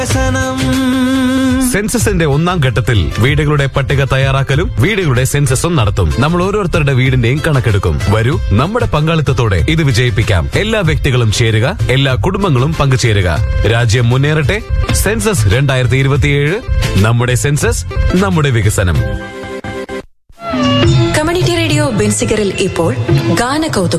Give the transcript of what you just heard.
സെൻസസിന്റെ ഒന്നാം ഘട്ടത്തിൽ വീടുകളുടെ പട്ടിക തയ്യാറാക്കലും വീടുകളുടെ സെൻസസും നടത്തും. നമ്മൾ ഓരോരുത്തരുടെ വീടിന്റെയും കണക്കെടുക്കും. വരൂ, നമ്മുടെ പങ്കാളിത്തത്തോടെ ഇത് വിജയിപ്പിക്കാം. എല്ലാ വ്യക്തികളും ചേരുക, എല്ലാ കുടുംബങ്ങളും പങ്കുചേരുക. രാജ്യം മുന്നേറട്ടെ. സെൻസസ് 2027. നമ്മുടെ സെൻസസ്, നമ്മുടെ വികസനം. കമ്മ്യൂണിറ്റി റേഡിയോ ബെൻസിഗറിൽ ഇപ്പോൾ ഗാനകൗതുകം.